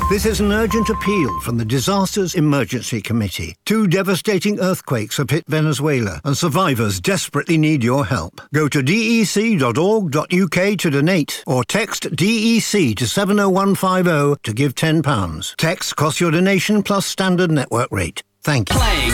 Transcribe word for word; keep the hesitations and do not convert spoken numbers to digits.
This is an urgent appeal from the Disasters Emergency Committee. Two devastating earthquakes have hit Venezuela, and survivors desperately need your help. Go to d e c dot org dot u k to donate, or text D E C to seven oh one five oh to give ten pounds. Text costs your donation plus standard network rate. Thank you. Playing